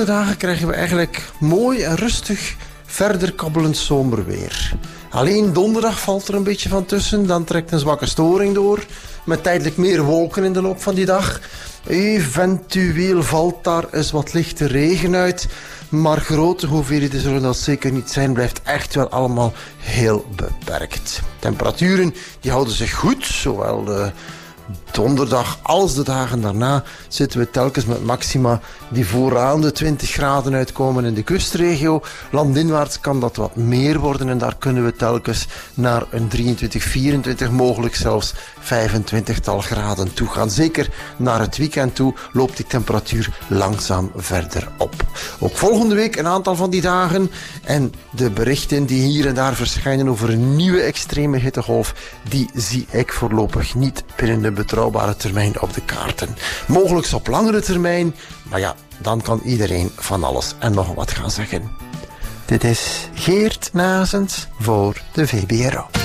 komende dagen krijgen we eigenlijk mooi en rustig verder kabbelend zomerweer. Alleen donderdag valt er een beetje van tussen. Dan trekt een zwakke storing door. Met tijdelijk meer wolken in de loop van die dag. Eventueel valt daar eens wat lichte regen uit. Maar grote hoeveelheden zullen dat zeker niet zijn. Blijft echt wel allemaal heel beperkt. Temperaturen die houden zich goed. Zowel de donderdag als de dagen daarna zitten we telkens met maxima die vooraan de 20 graden uitkomen in de kustregio. Landinwaarts kan dat wat meer worden en daar kunnen we telkens naar een 23, 24, mogelijk zelfs 25-tal graden toe gaan. Zeker naar het weekend toe loopt die temperatuur langzaam verder op. Ook volgende week een aantal van die dagen en de berichten die hier en daar verschijnen over een nieuwe extreme hittegolf, die zie ik voorlopig niet binnen de betrouwbare termijn op de kaarten. Mogelijk op langere termijn, maar ja, dan kan iedereen van alles en nog wat gaan zeggen. Dit is Geert Nazens voor de VBRO.